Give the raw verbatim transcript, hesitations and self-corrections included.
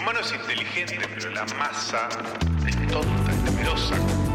humano es inteligente, pero la masa es tonta, es temerosa.